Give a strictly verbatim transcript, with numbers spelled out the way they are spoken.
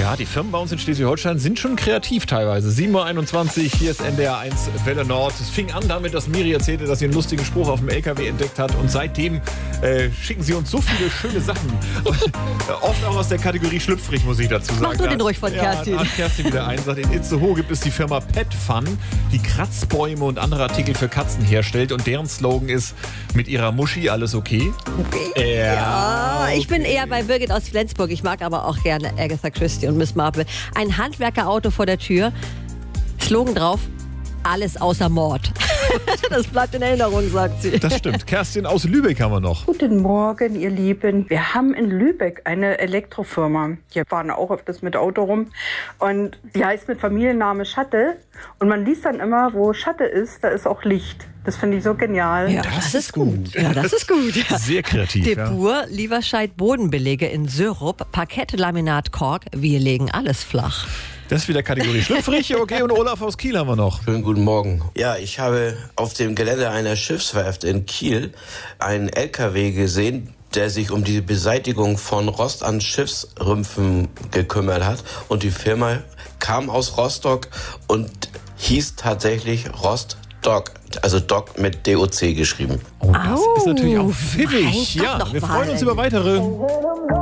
Ja, die Firmen bei uns in Schleswig-Holstein sind schon kreativ teilweise. sieben Uhr einundzwanzig, hier ist N D R eins Welle Nord. Es fing an damit, dass Miri erzählte, dass sie einen lustigen Spruch auf dem L K W entdeckt hat. Und seitdem äh, schicken sie uns so viele schöne Sachen. Oft auch aus der Kategorie schlüpfrig, muss ich dazu sagen. Mach du den ruhig von Kerstin. Ja, hat Kerstin wieder ein. Sagt, in Itzehoe gibt es die Firma Pet Fun, die Kratzbäume und andere Artikel für Katzen herstellt. Und deren Slogan ist, mit ihrer Muschi alles okay? Okay. Ja, ja, ich bin eher bei Birgit aus Flensburg. Ich mag aber auch gerne Agatha Christie und Miss Marple. Ein Handwerkerauto vor der Tür. Slogan drauf, alles außer Mord. Das bleibt in Erinnerung, sagt sie. Das stimmt. Kerstin aus Lübeck haben wir noch. Guten Morgen, ihr Lieben. Wir haben in Lübeck eine Elektrofirma. Die fahren auch öfters mit Auto rum. Und die heißt mit Familienname Schatte. Und man liest dann immer, wo Schatte ist, da ist auch Licht. Das finde ich so genial. Ja, das, das ist gut. gut. Ja, das ist gut. Ja. Sehr kreativ. Depur, ja. Lieberscheid Bodenbelege in Syrup, Parkett, Laminat, Kork. Wir legen alles flach. Das ist wieder Kategorie schlüpfrig. Okay, und Olaf aus Kiel haben wir noch. Schönen guten Morgen. Ja, ich habe auf dem Gelände einer Schiffswerft in Kiel einen L K W gesehen, der sich um die Beseitigung von Rost an Schiffsrümpfen gekümmert hat. Und die Firma kam aus Rostock und hieß tatsächlich Rostock. Also Doc mit D O C geschrieben. Oh, das Au, ist natürlich auch pfiffig. Ja, wir freuen uns über weitere.